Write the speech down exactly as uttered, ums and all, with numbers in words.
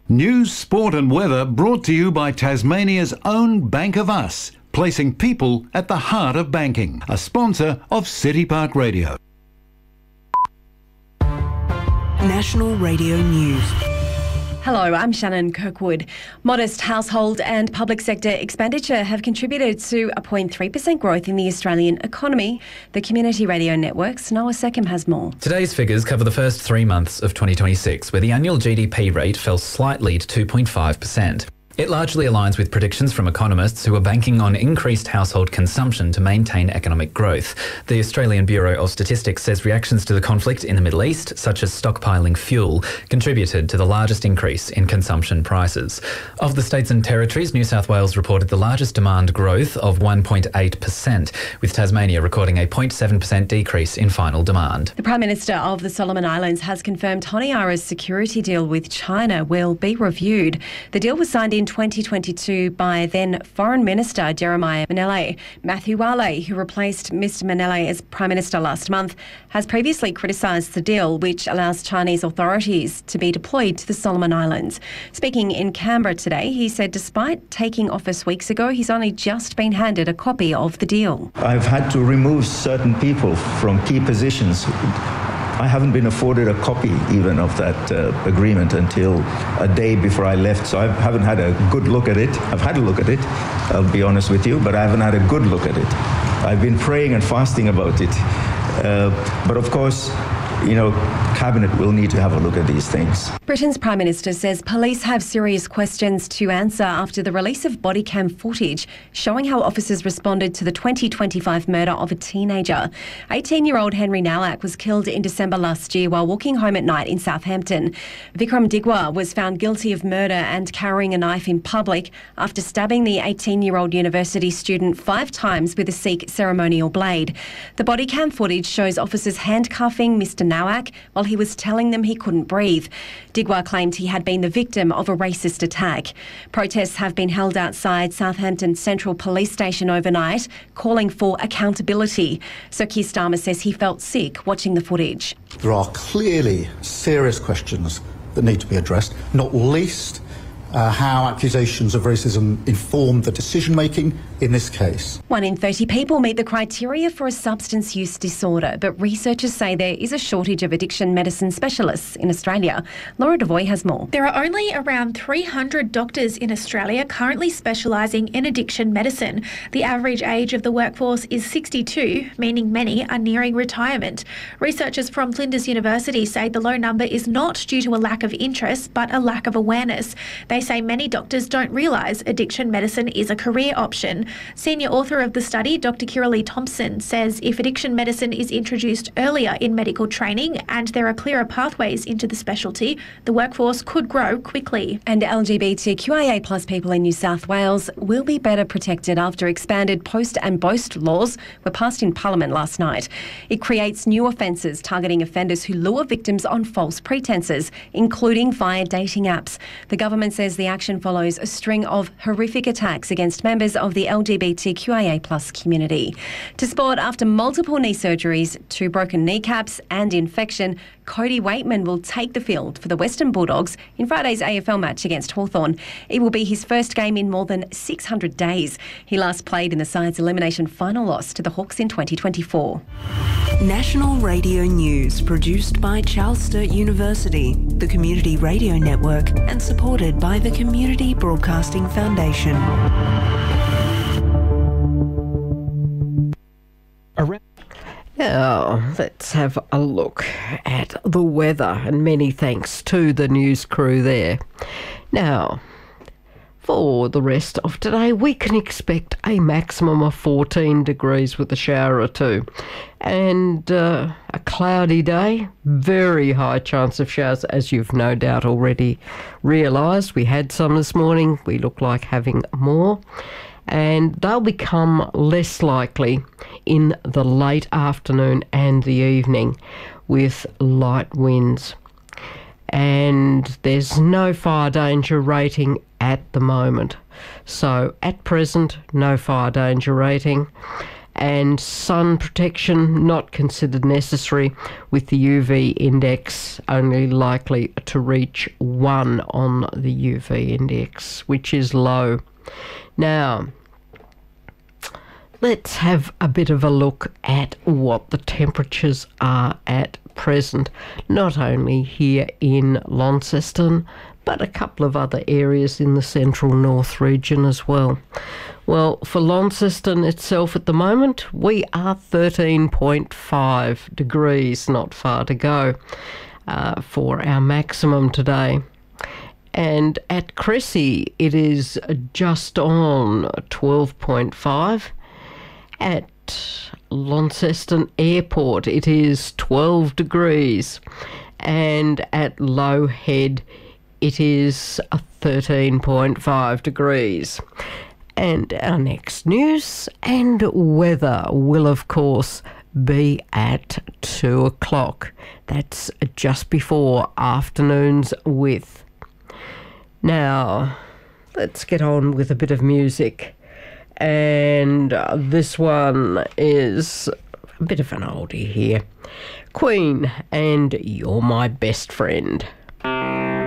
News, sport and weather brought to you by Tasmania's own Bank of Us, placing people at the heart of banking. A sponsor of City Park Radio. National Radio News. Hello, I'm Shannon Kirkwood. Modest household and public sector expenditure have contributed to a zero point three percent growth in the Australian economy. The Community Radio Network's Noah Seckham has more. Today's figures cover the first three months of twenty twenty-six, where the annual G D P rate fell slightly to two point five percent. It largely aligns with predictions from economists who are banking on increased household consumption to maintain economic growth. The Australian Bureau of Statistics says reactions to the conflict in the Middle East, such as stockpiling fuel, contributed to the largest increase in consumption prices. Of the states and territories, New South Wales reported the largest demand growth of one point eight percent, with Tasmania recording a zero point seven percent decrease in final demand. The Prime Minister of the Solomon Islands has confirmed Honiara's security deal with China will be reviewed. The deal was signed in twenty twenty-two by then Foreign Minister Jeremiah Manele. Matthew Wale, who replaced Mister Manele as Prime Minister last month, has previously criticised the deal, which allows Chinese authorities to be deployed to the Solomon Islands. Speaking in Canberra today, he said despite taking office weeks ago, he's only just been handed a copy of the deal. I've had to remove certain people from key positions. I haven't been afforded a copy even of that uh, agreement until a day before I left, so I haven't had a good look at it. I've had a look at it, I'll be honest with you, but I haven't had a good look at it. I've been praying and fasting about it. Uh, but of course, you know, Cabinet will need to have a look at these things. Britain's Prime Minister says police have serious questions to answer after the release of body cam footage showing how officers responded to the twenty twenty-five murder of a teenager. eighteen-year-old Henry Nowak was killed in December last year while walking home at night in Southampton. Vikram Digwa was found guilty of murder and carrying a knife in public after stabbing the eighteen-year-old university student five times with a Sikh ceremonial blade. The body cam footage shows officers handcuffing Mister Nowak while he was telling them he couldn't breathe. Digwa claimed he had been the victim of a racist attack. Protests have been held outside Southampton Central Police Station overnight, calling for accountability. Sir Keir Starmer says he felt sick watching the footage. There are clearly serious questions that need to be addressed, not least uh, how accusations of racism informed the decision-making in this case. One in thirty people meet the criteria for a substance use disorder, but researchers say there is a shortage of addiction medicine specialists in Australia. Laura Devoy has more. There are only around three hundred doctors in Australia currently specialising in addiction medicine. The average age of the workforce is sixty-two, meaning many are nearing retirement. Researchers from Flinders University say the low number is not due to a lack of interest, but a lack of awareness. They say many doctors don't realise addiction medicine is a career option. Senior author of the study, Doctor Kiralee Thompson, says if addiction medicine is introduced earlier in medical training and there are clearer pathways into the specialty, the workforce could grow quickly. And L G B T Q I A plus people in New South Wales will be better protected after expanded post and boast laws were passed in Parliament last night. It creates new offences targeting offenders who lure victims on false pretences, including via dating apps. The government says the action follows a string of horrific attacks against members of the L G B T Q I A plus community. To sport, after multiple knee surgeries, two broken kneecaps and infection, Cody Waitman will take the field for the Western Bulldogs in Friday's A F L match against Hawthorn. It will be his first game in more than six hundred days. He last played in the side's elimination final loss to the Hawks in twenty twenty-four. National Radio News, produced by Charles Sturt University, the Community Radio Network, and supported by the Community Broadcasting Foundation. Now, let's have a look at the weather, and many thanks to the news crew there. Now, for the rest of today, we can expect a maximum of fourteen degrees with a shower or two. And uh, a cloudy day, very high chance of showers, as you've no doubt already realised. We had some this morning, we look like having more. And they'll become less likely in the late afternoon and the evening with light winds. And there's no fire danger rating at the moment. So at present, no fire danger rating. and sun protection not considered necessary, with the U V index only likely to reach one on the U V index, which is low. Now, let's have a bit of a look at what the temperatures are at present, not only here in Launceston, but a couple of other areas in the central north region as well. Well, for Launceston itself at the moment, we are thirteen point five degrees, not far to go uh, for our maximum today. And at Cressy, it is just on twelve point five. At Launceston Airport, it is twelve degrees. And at Low Head, it is thirteen point five degrees. And our next news and weather will, of course, be at two o'clock. That's just before afternoon's with. Now, let's get on with a bit of music. And uh, this one is a bit of an oldie here. Queen and You're My Best Friend.